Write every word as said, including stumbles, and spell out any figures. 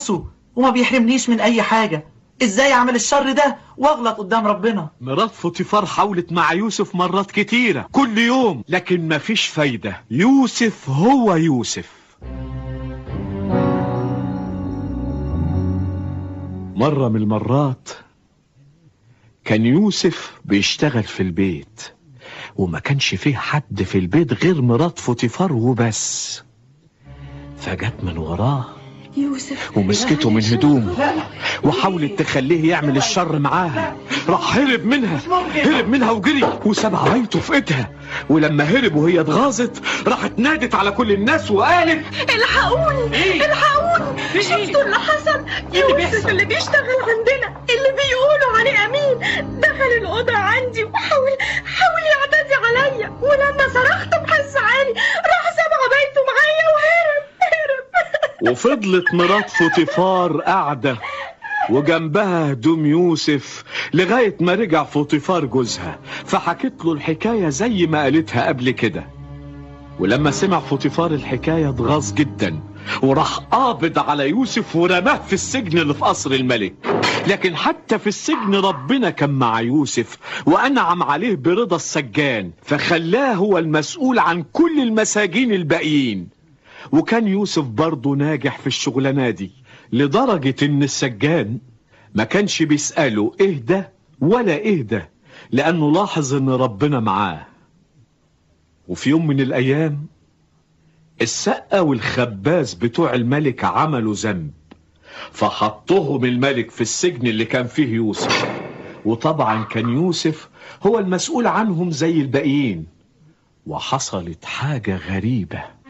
وما بيحرمنيش من اي حاجة. ازاي اعمل الشر ده واغلط قدام ربنا؟ مرات فوطيفار حاولت مع يوسف مرات كتيرة كل يوم، لكن مفيش فايدة. يوسف هو يوسف. مرة من المرات كان يوسف بيشتغل في البيت، وما كانش فيه حد في البيت غير مرات فوطيفار وبس. فجت من وراه يوسف ومسكته من هدومه وحاولت تخليه يعمل الشر معاها. راح هرب منها هرب منها وجري وساب عبايته في ايدها. ولما هرب وهي اتغاظت راحت نادت على كل الناس وقالت: الحقوني إيه؟ الحقوني إيه؟ شفتوا اللي حصل؟ إيه اللي يوسف بيحصل؟ اللي بيشتغل عندنا اللي بيقولوا عليه امين دخل الاوضه عندي وحاول حاول يعتدي عليا، ولما صرخت بحس عالي راح ساب عبايته معايا وهرب هرب. وفضلت مرات فوطيفار قاعدة وجنبها هدوم يوسف لغاية ما رجع فوطيفار جوزها، فحكت له الحكاية زي ما قالتها قبل كده. ولما سمع فوطيفار الحكاية اتغاظ جدا وراح قابض على يوسف ورماه في السجن اللي في قصر الملك. لكن حتى في السجن ربنا كان مع يوسف وأنعم عليه برضا السجان، فخلاه هو المسؤول عن كل المساجين الباقيين. وكان يوسف برضه ناجح في الشغلانة دي لدرجة ان السجان ما كانش بيسأله ايه ده ولا ايه ده، لانه لاحظ ان ربنا معاه. وفي يوم من الايام السقة والخباز بتوع الملك عملوا ذنب، فحطهم الملك في السجن اللي كان فيه يوسف. وطبعا كان يوسف هو المسؤول عنهم زي الباقيين. وحصلت حاجة غريبة.